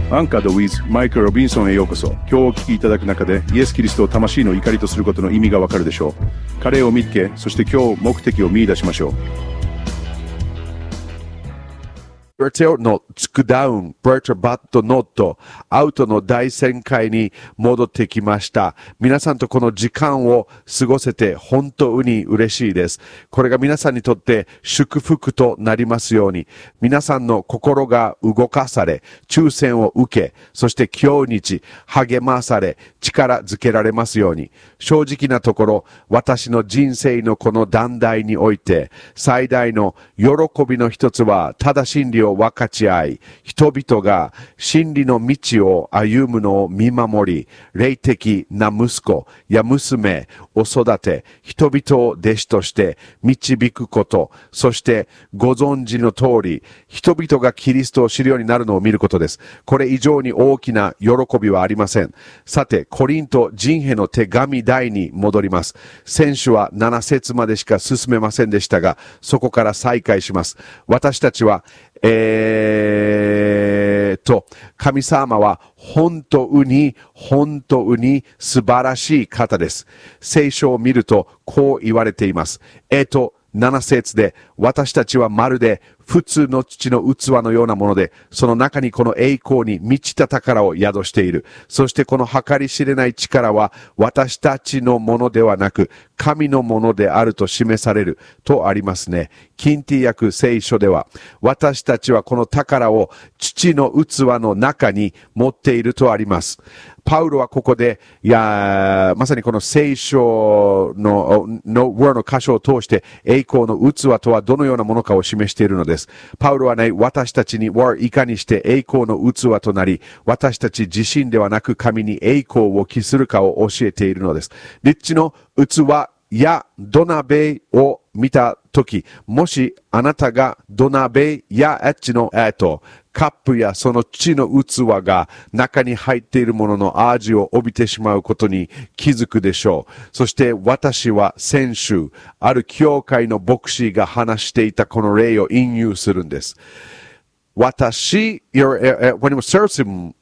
アンカード with マイク・ロビンソンへようこそ。今日お聞きいただく中でイエス・キリストを魂の怒りとすることの意味がわかるでしょう。彼を見つけ、そして今日目的を見出しましょう。 バテオのツクダウン、バートバットノット、アウトの大旋回に戻ってきました。皆さんとこの時間を過ごせて本当に嬉しいです。これが皆さんにとって祝福となりますように、皆さんの心が動かされ、抽選を受け、そして今日励まされ、力づけられますように。正直なところ、私の人生のこの断題において、最大の喜びの一つは、ただ真理を分かち合い、人々が真理の道を歩むのを見守り、霊的な息子や娘を育て、人々を弟子として導くこと、そしてご存知の通り、人々がキリストを知るようになるのを見ることです。これ以上に大きな喜びはありません。さて、コリント人への手紙第に戻ります。先週は7節までしか進めませんでしたが、そこから再開します。私たちは神様は本当に素晴らしい方です。聖書を見るとこう言われています。7節で、私たちはまるで普通の土の器のようなもので、その中にこの栄光に満ちた宝を宿している。そしてこの計り知れない力は私たちのものではなく、神のものであると示されるとありますね。キンティ訳聖書では、私たちはこの宝を土の器の中に持っているとあります。パウロはここで、まさにこの聖書の箇所を通して、栄光の器とはどのようなものかを示しているのです。パウロはね、私たちにいかにして栄光の器となり、私たち自身ではなく神に栄光を期するかを教えているのです。立地の器や土鍋を見たとき、もしあなたが土鍋やカップやその土の器が中に入っているものの味を帯びてしまうことに気づくでしょう。そして私は先週、ある教会の牧師が話していたこの例を引用するんです。when you serve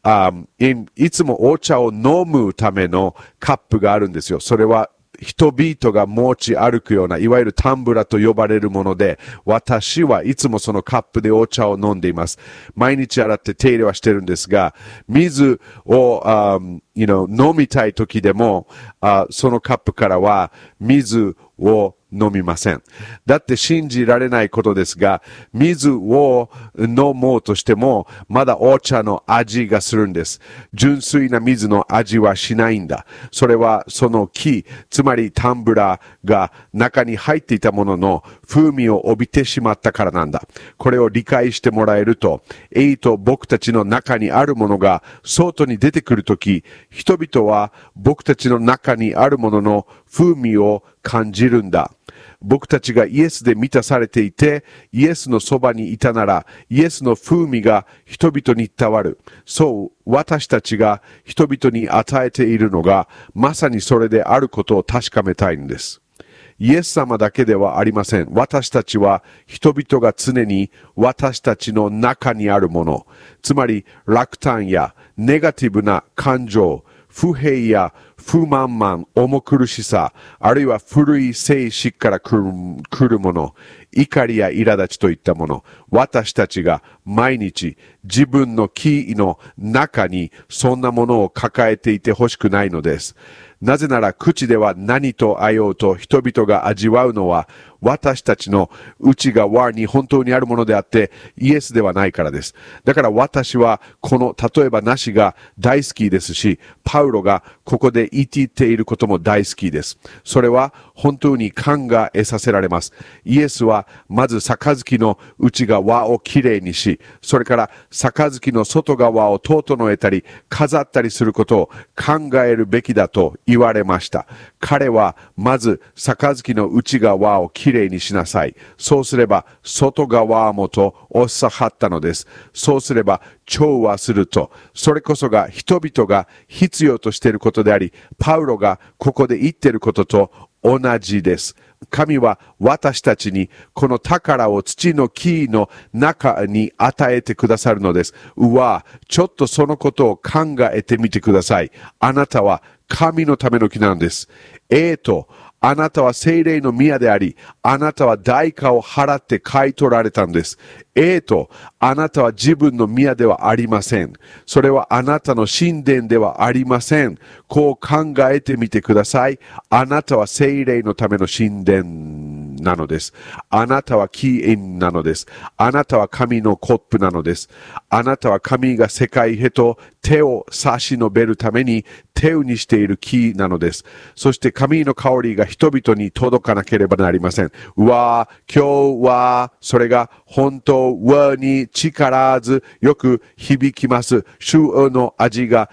him, いつもお茶を飲むためのカップがあるんですよ。それは人々が持ち歩くような、いわゆるタンブラと呼ばれるもので、私はいつもそのカップでお茶を飲んでいます。毎日洗って手入れはしてるんですが、水を、飲みたい時でも、そのカップからは水を飲みません。だって信じられないことですが、水を飲もうとしても、まだお茶の味がするんです。純粋な水の味はしないんだ。それはその木、つまりタンブラーが中に入っていたものの風味を帯びてしまったからなんだ。これを理解してもらえると、僕たちの中にあるものが外に出てくるとき、人々は僕たちの中にあるものの風味を感じるんだ。僕たちがイエスで満たされていて、イエスのそばにいたなら、イエスの風味が人々に伝わる。そう、私たちが人々に与えているのが、まさにそれであることを確かめたいんです。イエス様だけではありません。私たちは人々が常に私たちの中にあるもの、つまり落胆やネガティブな感情、不平や不満々、重苦しさ、あるいは古い性質から来るもの、怒りや苛立ちといったもの、私たちが毎日自分の気の中にそんなものを抱えていてほしくないのです。なぜなら口では何とあようと人々が味わうのは私たちの内側に本当にあるものであってイエスではないからです。だから私はこの例えばなしが大好きですし、パウロがここで言っていることも大好きです。それは本当に考えさせられます。イエスはまず杯の内側をきれいにし、それから杯の外側を整えたり飾ったりすることを考えるべきだと言われました。彼はまず杯の内側をきれいにしなさい。そうすれば外側もとおっしゃったのです。そうすれば調和すると、それこそが人々が必要としていることであり、パウロがここで言っていることと同じです。神は私たちにこの宝を土の木の中に与えてくださるのです。ちょっとそのことを考えてみてください。あなたは神のための木なんです。あなたは聖霊の宮であり、あなたは代価を払って買い取られたんです。あなたは自分の宮ではありません。それはあなたの神殿ではありません。こう考えてみてください。あなたは聖霊のための神殿なのです。あなたは起因なのです。あなたは神のコップなのです。あなたは神が世界へと手を差し伸べるために手にしている木なのです。そして神の香りが人々に届かなければなりません。今日はそれが本当に力ずよく響きます。主の味が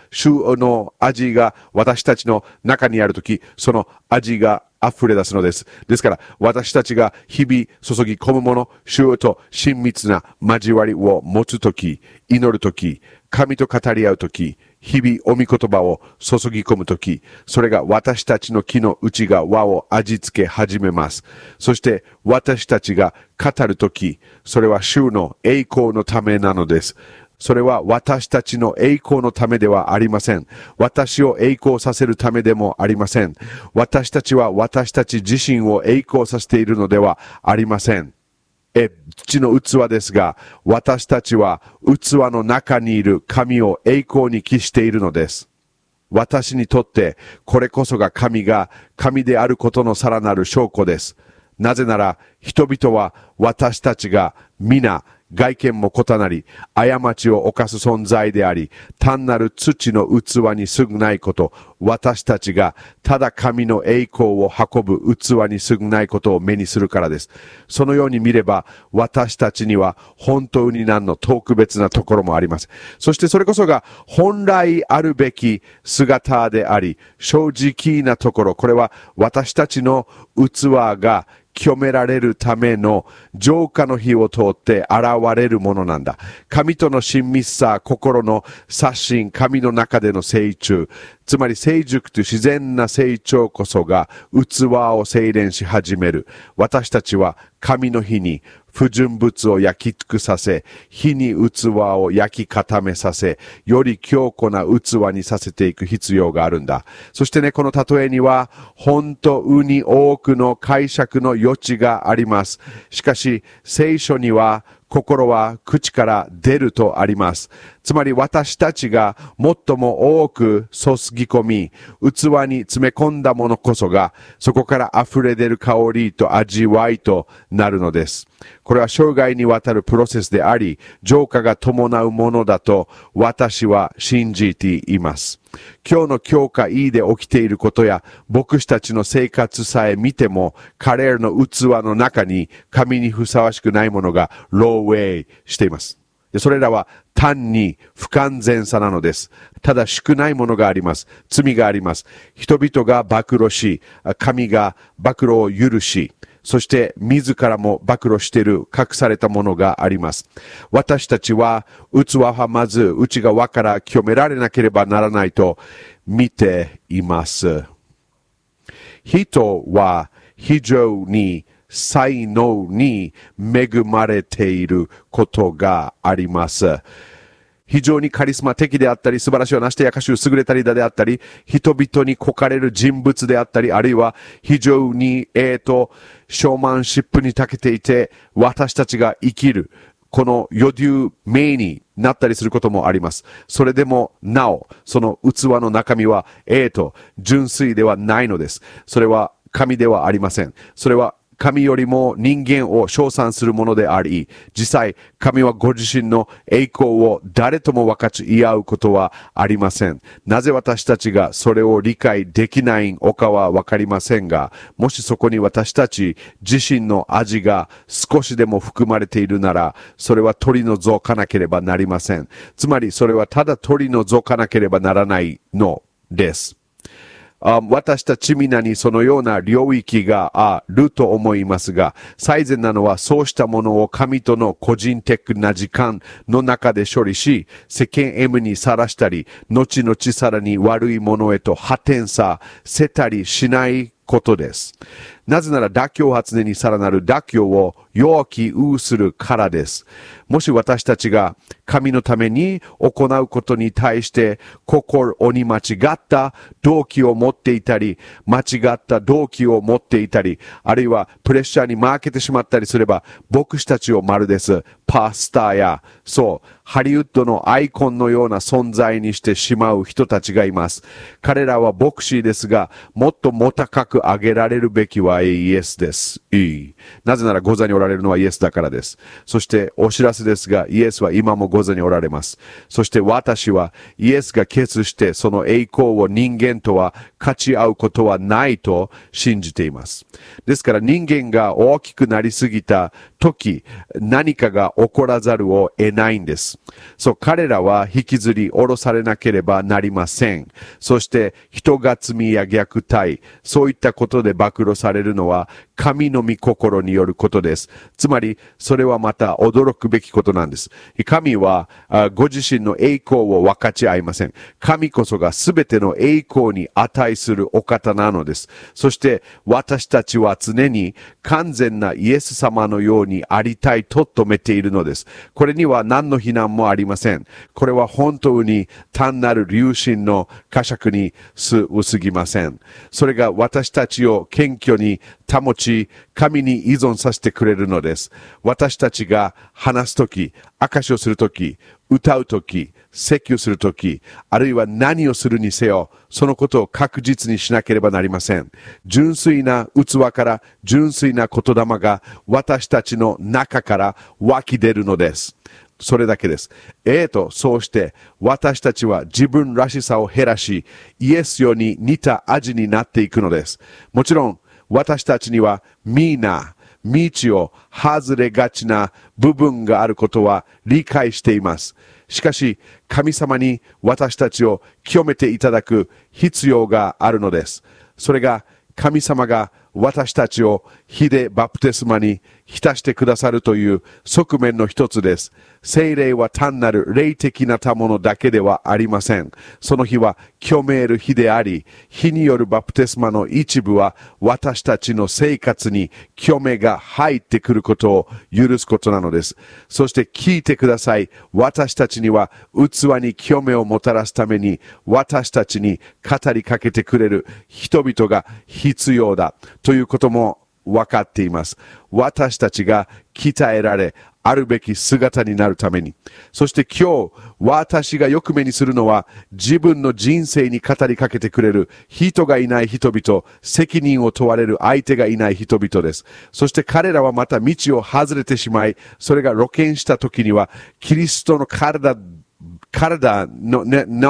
私たちの中にあるとき、その味が溢れ出すのです。ですから私たちが日々注ぎ込むもの、主と親密な交わりを持つとき、祈るとき、神と語り合うとき、日々お御言葉を注ぎ込むとき、それが私たちの木の内側を味付け始めます。そして私たちが語るとき、それは主の栄光のためなのです。それは私たちの栄光のためではありません。私を栄光させるためでもありません。私たちは私たち自身を栄光させているのではありません。土の器ですが、私たちは器の中にいる神を栄光に帰しているのです。私にとってこれこそが神であることのさらなる証拠です。なぜなら人々は私たちが皆外見も異なり、過ちを犯す存在であり、単なる土の器に過ぐないこと、私たちがただ神の栄光を運ぶ器に過ぐないことを目にするからです。そのように見れば、私たちには本当に何の特別なところもあります。そしてそれこそが本来あるべき姿であり、正直なところ、これは私たちの器が清められるための浄化の火を通って現れるものなんだ。神との親密さ、心の刷新、神の中での成長、つまり成熟という自然な成長こそが器を精錬し始める。私たちは神の火に不純物を焼き尽くさせ、火に器を焼き固めさせ、より強固な器にさせていく必要があるんだ。そしてね、この例えには、本当に多くの解釈の余地があります。しかし、聖書には、心は口から出るとあります。つまり私たちが最も多く注ぎ込み、器に詰め込んだものこそが、そこから溢れ出る香りと味わいとなるのです。これは生涯にわたるプロセスであり、浄化が伴うものだと私は信じています。今日の教会で起きていることや、牧師たちの生活さえ見ても、彼らの器の中に神にふさわしくないものが漏洩しています。それらは単に不完全さなのです。ただ少ないものがあります。罪があります。人々が暴露し、神が暴露を許し、そして自らも暴露している隠されたものがあります。私たちは器はまず内側から清められなければならないと見ています。人は非常に才能に恵まれていることがあります。非常にカリスマ的であったり、素晴らしいをなしてやかしゅう優れたリーダーであったり、人々にこかれる人物であったり、あるいは非常にショーマンシップに長けていて、私たちが生きる、この余裕名になったりすることもあります。それでもなお、その器の中身は純粋ではないのです。それは神ではありません。それは神よりも人間を称賛するものであり、実際神はご自身の栄光を誰とも分かち合うことはありません。なぜ私たちがそれを理解できないのかは分かりませんが、もしそこに私たち自身の味が少しでも含まれているなら、それは取り除かなければなりません。つまりそれはただ取り除かなければならないのです。私たち皆にそのような領域があると思いますが、最善なのはそうしたものを神との個人的な時間の中で処理し、世間 M にさらしたり、後々さらに悪いものへと発展させたりしないことです。なぜなら妥協は常にさらなる妥協を要求するからです。もし私たちが神のために行うことに対して心に間違った動機を持っていたり、間違った動機を持っていたり、あるいはプレッシャーに負けてしまったりすれば、牧師たちをまるですパスターや、ハリウッドのアイコンのような存在にしてしまう人たちがいます。彼らは牧師ですが、もっとも高く上げられるべきはイエスです。なぜなら御座におられるのはイエスだからです。そしてお知らせですが、イエスは今も御座におられます。そして私はイエスが決してその栄光を人間とは勝ち合うことはないと信じています。ですから人間が大きくなりすぎた時、何かが起こらざるを得ないんです。彼らは引きずり下ろされなければなりません。そして人が罪や虐待、そういったことで暴露されるのは神の御心によることです。つまりそれはまた驚くべきことなんです。神はご自身の栄光を分かち合いません。神こそがすべての栄光に値するお方なのです。そして私たちは常に完全なイエス様のようにありたいと止めているのです。これには何の非難もありません。これは本当に単なる良心の呵責に過ぎません。それが私たちを謙虚に保ち、神に依存させてくれるのです。私たちが話すとき、証しをするとき、歌うとき、説教するとき、あるいは何をするにせよ、そのことを確実にしなければなりません。純粋な器から純粋な言霊が私たちの中から湧き出るのです。それだけです。そうして私たちは自分らしさを減らし、イエスよに似た味になっていくのです。もちろん私たちには道を外れがちな部分があることは理解しています。しかし神様に私たちを清めていただく必要があるのです。それが神様が私たちを火でバプテスマに浸してくださるという側面の一つです。聖霊は単なる霊的なものだけではありません。その火は清める火であり、火によるバプテスマの一部は私たちの生活に清めが入ってくることを許すことなのです。そして聞いてください。私たちには器に清めをもたらすために私たちに語りかけてくれる人々が必要だということも分かっています。私たちが鍛えられ、あるべき姿になるために。そして今日、私がよく目にするのは、自分の人生に語りかけてくれる人がいない人々、責任を問われる相手がいない人々です。そして彼らはまた道を外れてしまい、それが露見した時には、キリストの体の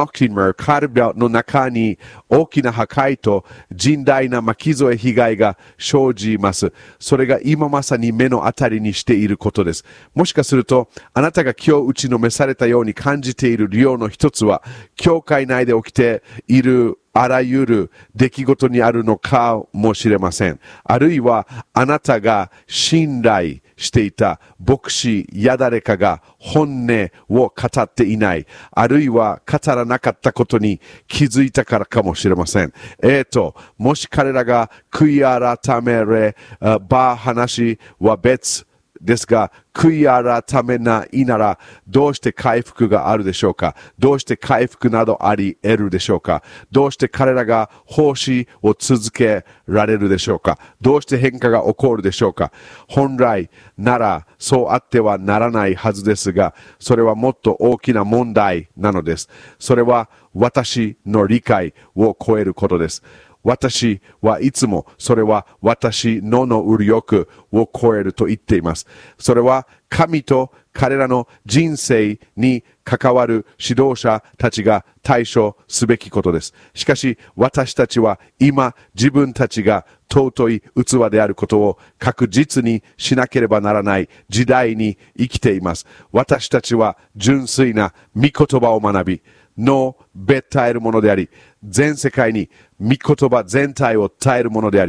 中に大きな破壊と甚大な巻き添え被害が生じます。それが今まさに目の当たりにしていることです。もしかすると、あなたが今日打ちのめされたように感じている理由の一つは、教会内で起きているあらゆる出来事にあるのかもしれません。あるいはあなたが信頼していた牧師や誰かが本音を語っていない、あるいは語らなかったことに気づいたからかもしれません。もし彼らが悔い改めれば話は別ですが、悔い改めないならどうして回復があるでしょうか。どうして回復などあり得るでしょうか。どうして彼らが奉仕を続けられるでしょうか。どうして変化が起こるでしょうか。本来ならそうあってはならないはずですが、それはもっと大きな問題なのです。それは私の理解を超えることです。私はいつもそれは私の右力を超えると言っています。それは神と彼らの人生に関わる指導者たちが対処すべきことです。しかし私たちは今自分たちが尊い器であることを確実にしなければならない時代に生きています。私たちは純粋な御言葉を学び、のべったえるものであり、全世界に御言葉全体を伝えるものであり、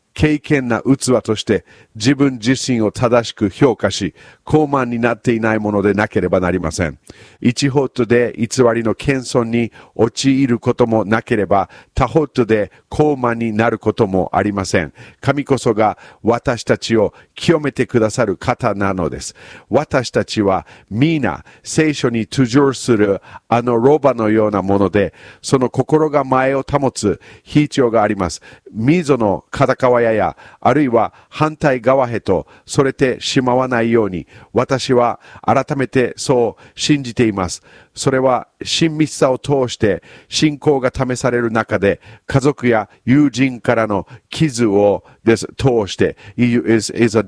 敬虔な器として自分自身を正しく評価し、高慢になっていないものでなければなりません。一方で偽りの謙遜に陥ることもなければ、他方で高慢になることもありません。神こそが私たちを清めてくださる方なのです。私たちは皆聖書に登場するロバのようなもので、その心が前を保つ必要があります。溝の片側やあるいは反対側へとそれてしまわないように、私は改めてそう信じています。それは親密さを通して信仰が試される中で、家族や友人からの傷を通して、is a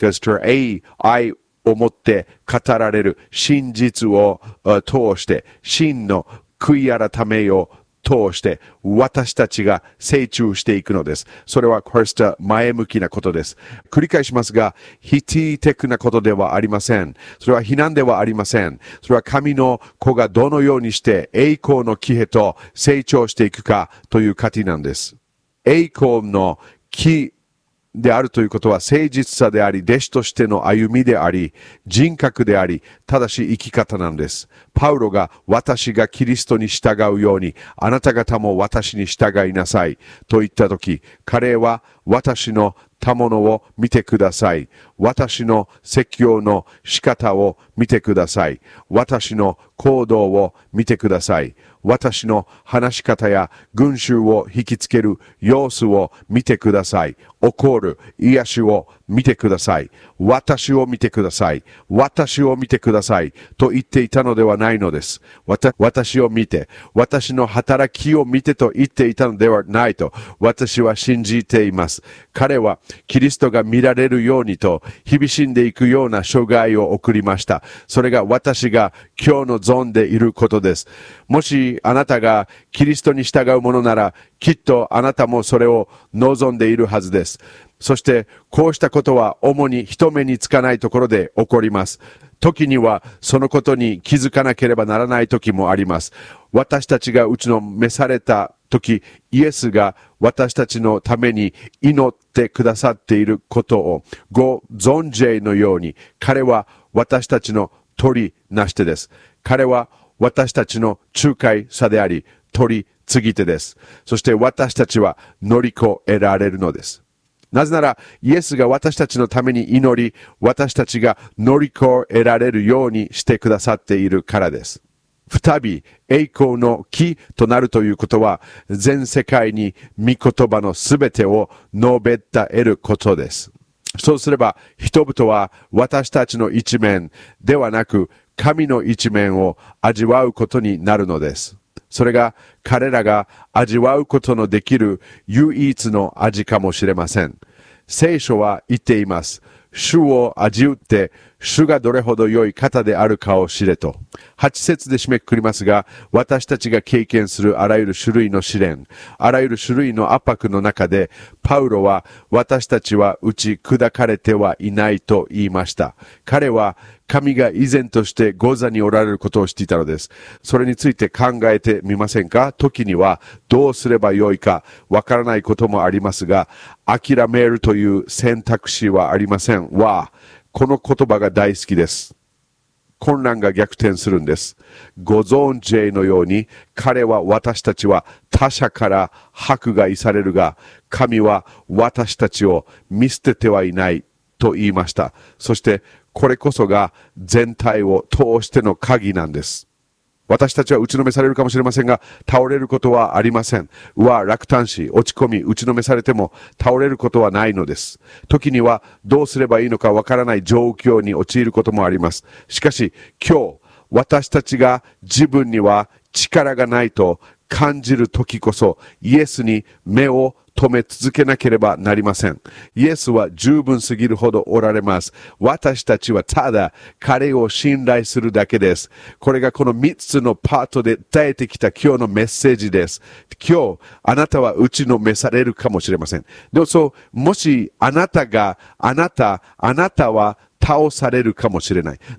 dark愛を持って語られる真実を通して、真の悔い改めを通して私たちが成長していくのです。それはこうした前向きなことです。繰り返しますが、否定的なことではありません。それは非難ではありません。それは神の子がどのようにして栄光の木へと成長していくかという過程なんです。栄光の木であるということは誠実さであり、弟子としての歩みであり、人格であり、正しい生き方なんです。パウロが私がキリストに従うように、あなた方も私に従いなさいと言ったとき、彼は私の賜物を見てください。私の説教の仕方を見てください。私の行動を見てください。私の話し方や群衆を引きつける様子を見てください。怒る癒しを見てください。私を見てください。私を見てください。と言っていたのではないのです。私を見て、私の働きを見てと言っていたのではないと、私は信じています。彼はキリストが見られるようにと、日々死んでいくような生涯を送りました。それが私が今日の存でいることです。もしあなたがキリストに従うものなら、きっとあなたもそれを望んでいるはずです。そしてこうしたことは主に人目につかないところで起こります。時にはそのことに気づかなければならない時もあります。私たちが打ちのめされた時、イエスが私たちのために祈ってくださっていることをご存知のように、彼は私たちの取りなし手です。彼は私たちの仲介者であり、取り次ぎ手です。そして私たちは乗り越えられるのです。なぜなら、イエスが私たちのために祈り、私たちが乗り越えられるようにしてくださっているからです。再び栄光の木となるということは、全世界に御言葉のすべてを述べた得ることです。そうすれば、人々は私たちの一面ではなく、神の一面を味わうことになるのです。それが彼らが味わうことのできる唯一の味かもしれません。聖書は言っています。主を味うって、主がどれほど良い方であるかを知れと。8節で締めくくりますが、私たちが経験するあらゆる種類の試練、あらゆる種類の圧迫の中で、パウロは私たちは打ち砕かれてはいないと言いました。彼は神が依然として御座におられることを知っていたのです。それについて考えてみませんか？時にはどうすればよいかわからないこともありますが、諦めるという選択肢はありません。この言葉が大好きです。混乱が逆転するんです。ご存知のように、彼は私たちは他者から迫害されるが、神は私たちを見捨ててはいないと言いました。そしてこれこそが全体を通しての鍵なんです。私たちは打ちのめされるかもしれませんが、倒れることはありません。落胆し、落ち込み、打ちのめされても倒れることはないのです。時にはどうすればいいのかわからない状況に陥ることもあります。しかし今日、私たちが自分には力がないと感じる時こそ、イエスに目を止め続けなければなりません。イエスは十分すぎるほどおられます。私たちはただ彼を信頼するだけです。これがこの3つのパートで伝えてきた今日のメッセージです。今日あなたは打ちのめされるかもしれません。でももしあなたは倒されるかもしれない。でも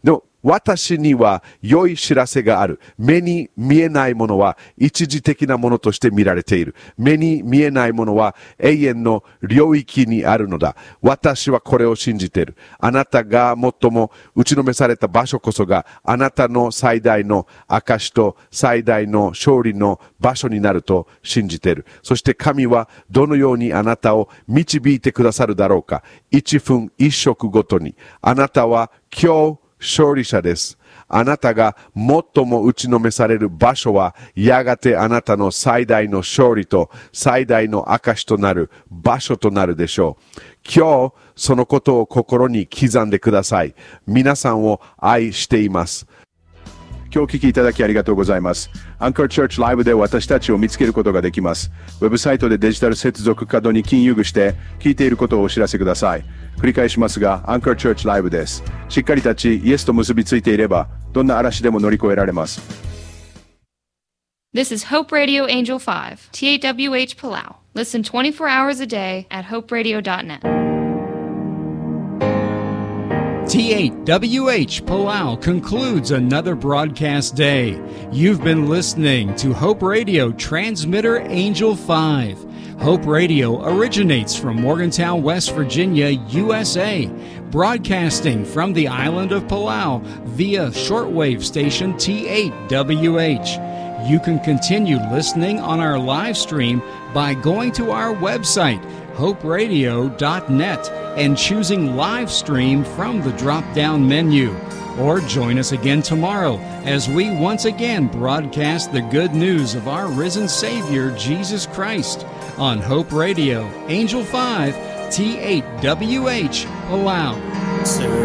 私には良い知らせがある。目に見えないものは一時的なものとして見られている。目に見えないものは永遠の領域にあるのだ。私はこれを信じている。あなたが最も打ちのめされた場所こそがあなたの最大の証と最大の勝利の場所になると信じている。そして神はどのようにあなたを導いてくださるだろうか。一分一食ごとに。あなたは今日勝利者です。あなたが最も打ちのめされる場所はやがてあなたの最大の勝利と最大の証となる場所となるでしょう。今日そのことを心に刻んでください。皆さんを愛しています。 今日お聞きいただきありがとうございます。アンカーチャーチライブで私たちを見つけることができます。ウェブサイトでデジタル接続カードに金融して聞いていることをお知らせください。繰り返しますが、アンカーチャーチライブです。しっかり立ち、イエスと結びついていれば、どんな嵐でも乗り越えられます。 This is Hope Radio Angel 5, TAWH Palau. Listen 24 hours a day at hoperadio.net. T8WH Palau concludes another broadcast day. You've been listening to Hope Radio Transmitter Angel 5. Hope Radio originates from Morgantown, West Virginia, USA, broadcasting from the island of Palau via shortwave station T8WH. You can continue listening on our live stream by going to our website, hoperadio.net, and choosing live stream from the drop-down menu. Or join us again tomorrow as we once again broadcast the good news of our risen Savior, Jesus Christ, on Hope Radio, Angel 5, T8WH, Palau.